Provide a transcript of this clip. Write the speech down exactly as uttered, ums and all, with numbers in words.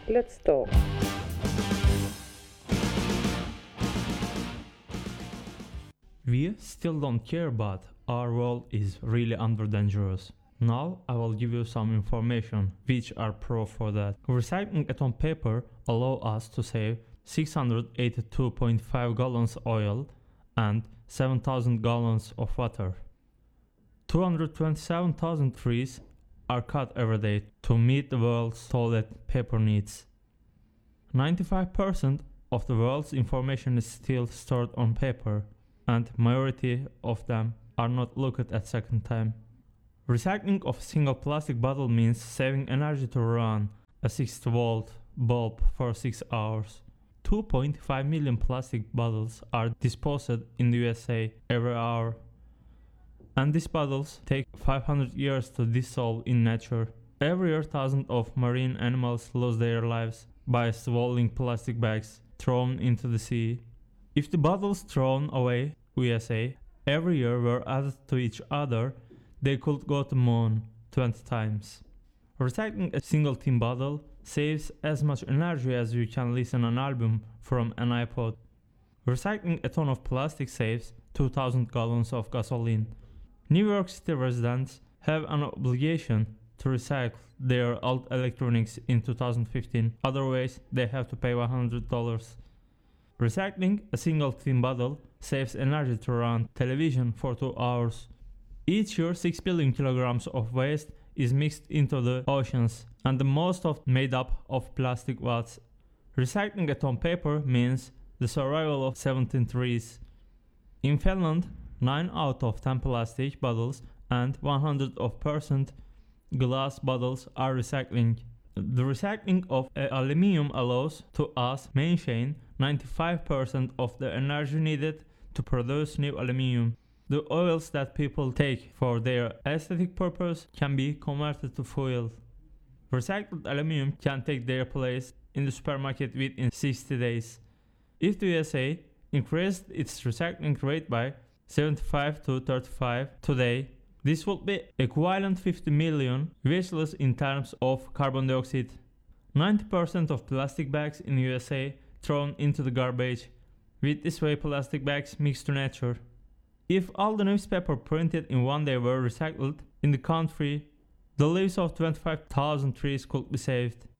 Let's talk. We still don't care, but our world is really under dangerous. Now I will give you some information which are proof for that. Recycling atom paper allow us to save six hundred eighty-two point five gallons oil and seven thousand gallons of water. two hundred twenty-seven thousand trees are cut every day to meet the world's toilet paper needs. ninety-five percent of the world's information is still stored on paper, and majority of them are not looked at second time. Recycling of a single plastic bottle means saving energy to run a sixty volt bulb for six hours. two point five million plastic bottles are disposed in the U S A every hour, and these bottles take five hundred years to dissolve in nature. Every year thousands of marine animals lose their lives by swallowing plastic bags thrown into the sea. If the bottles thrown away U S A every year were added to each other, they could go to moon twenty times. Recycling a single tin bottle saves as much energy as you can listen an album from an iPod. Recycling a ton of plastic saves two thousand gallons of gasoline. New York City residents have an obligation to recycle their old electronics in two thousand fifteen, otherwise they have to pay one hundred dollars. Recycling a single tin bottle saves energy to run television for two hours. Each year six billion kilograms of waste is mixed into the oceans, and the most of made up of plastic waste. Recycling a ton paper means the survival of seventeen trees. In Finland, nine out of ten plastic bottles and one hundred percent glass bottles are recycling. The recycling of aluminium allows to us maintain ninety-five percent of the energy needed to produce new aluminium. The oils that people take for their aesthetic purpose can be converted to fuel. Recycled aluminium can take their place in the supermarket within sixty days. If the U S A increased its recycling rate by seventy-five to thirty-five today, this would be equivalent fifty million vehicles in terms of carbon dioxide. ninety percent of plastic bags in the U S A thrown into the garbage. With this way, plastic bags mix to nature. If all the newspaper printed in one day were recycled in the country, the leaves of twenty-five thousand trees could be saved.